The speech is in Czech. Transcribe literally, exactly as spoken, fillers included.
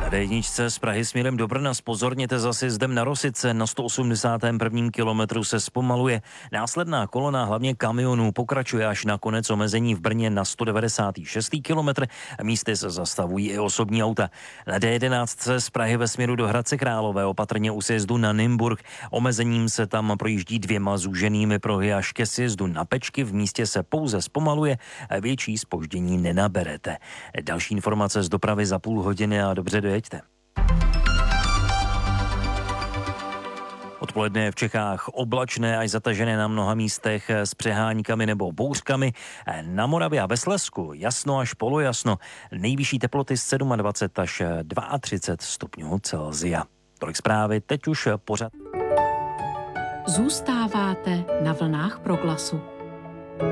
Na dé jedna z Prahy směrem do Brna zpozorněte za sjezdem na Rosice. Na sto osmdesátém prvním kilometru se zpomaluje. Následná kolona hlavně kamionů pokračuje až na konec omezení v Brně na sto devadesátém šestém kilometru. Místy se zastavují i osobní auta. Na dé jedenáct z Prahy ve směru do Hradce Králové opatrně u sjezdu na Nymburk. Omezením se tam projíždí dvěma zúženými pruhy až ke sjezdu na Pečky. V místě se pouze zpomaluje, větší zpoždění nenaberete. Další informace z dopravy za půl hodiny a dobře dojeďte. Odpoledne je v Čechách oblačné až zatažené na mnoha místech s přeháňkami nebo bouřkami. Na Moravě a ve Slezsku jasno až polojasno. Nejvyšší teploty z dvacet sedm až třicet dva stupňů Celsia. Tolik zprávy, teď už pořad. Zůstáváte na vlnách Proglasu.